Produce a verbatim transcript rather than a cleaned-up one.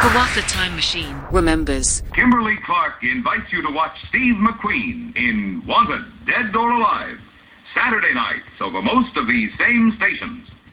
For what the Time Machine remembers. Kimberly Clark invites you to watch Steve McQueen in Wanted, Dead or Alive, Saturday nights over most of these same stations.